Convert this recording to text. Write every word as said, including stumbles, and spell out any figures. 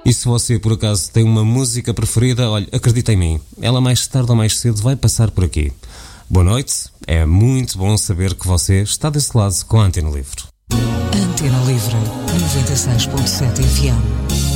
E se você por acaso tem uma música preferida, olha, acredita em mim, ela mais tarde ou mais cedo vai passar por aqui. Boa noite, é muito bom saber que você está desse lado com a Antena Livre. Antena Livre, noventa e seis ponto sete F M.